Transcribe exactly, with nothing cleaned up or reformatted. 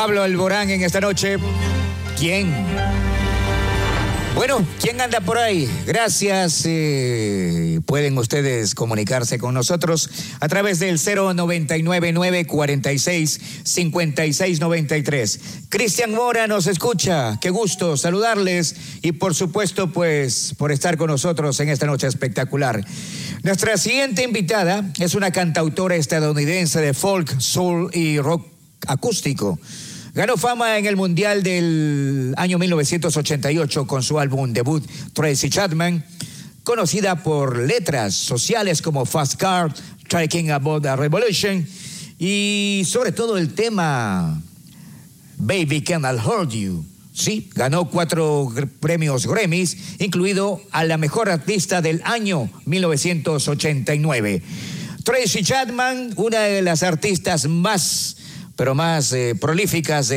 Pablo Alborán en esta noche. ¿Quién? Bueno, ¿quién anda por ahí? Gracias. Eh, pueden ustedes comunicarse con nosotros a través del cero noventa y nueve, nueve cuarenta y seis, cincuenta y seis noventa y tres. Cristian Mora nos escucha. Qué gusto saludarles y por supuesto, pues, por estar con nosotros en esta noche espectacular. Nuestra siguiente invitada es una cantautora estadounidense de folk, soul y rock acústico. Ganó fama en el Mundial del año mil novecientos ochenta y ocho con su álbum debut Tracy Chapman, conocida por letras sociales como Fast Car, Talking About a Revolution y sobre todo el tema Baby Can I Hold You. Sí, ganó cuatro premios Grammys, incluido a la mejor artista del año mil novecientos ochenta y nueve. Tracy Chapman, una de las artistas más, pero más eh, prolíficas de